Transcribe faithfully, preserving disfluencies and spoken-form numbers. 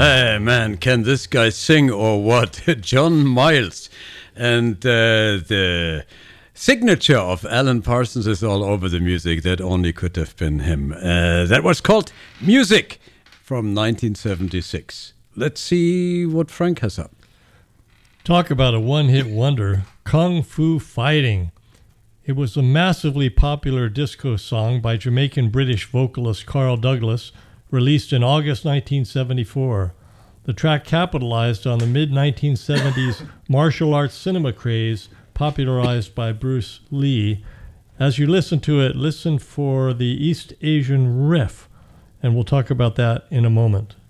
Hey man, can this guy sing or what? John Miles. And uh, the signature of Alan Parsons is all over the music. That only could have been him. Uh, that was called Music from nineteen seventy-six. Let's see what Frank has up. Talk about a one-hit wonder, Kung Fu Fighting. It was a massively popular disco song by Jamaican-British vocalist Carl Douglas, released in August nineteen seventy-four. The track capitalized on the mid nineteen seventies martial arts cinema craze popularized by Bruce Lee. As you listen to it, listen for the East Asian riff, and we'll talk about that in a moment.